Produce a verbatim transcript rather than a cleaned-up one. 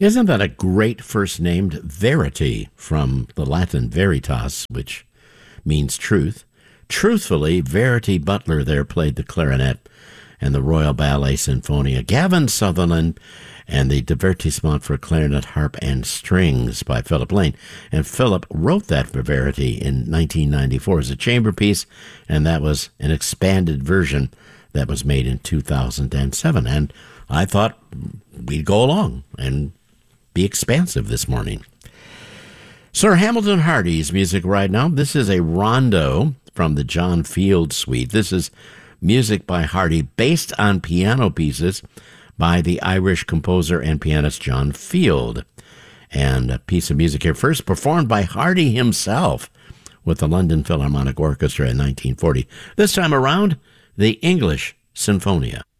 Isn't that a great first named Verity from the Latin veritas, which means truth? Truthfully, Verity Butler there played the clarinet and the Royal Ballet Sinfonia. Gavin Sutherland and the Divertissement for Clarinet, Harp, and Strings by Philip Lane. And Philip wrote that for Verity in nineteen ninety-four as a chamber piece, and that was an expanded version that was made in two thousand seven. And I thought we'd go along and be expansive this morning. Sir Hamilton Hardy's music right now. This is a rondo from the John Field Suite. This is music by Hardy based on piano pieces by the Irish composer and pianist John Field. And a piece of music here first performed by Hardy himself with the London Philharmonic Orchestra in nineteen forty. This time around, the English Sinfonia.